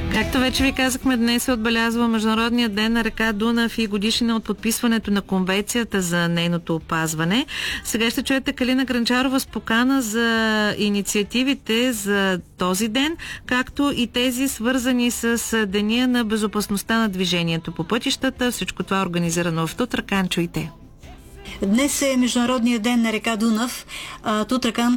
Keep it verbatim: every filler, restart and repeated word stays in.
Както вече ви казахме, днес се отбелязва Международния ден на река Дунав и годишнина от подписването на конвенцията за нейното опазване. Сега ще чуете Калина Гранчарова с покана за инициативите за този ден, както и тези свързани с Деня на безопасността на движението по пътищата. Всичко това е организирано в Тутракан. Чуйте. Днес е Международния ден на река Дунав. Тутракан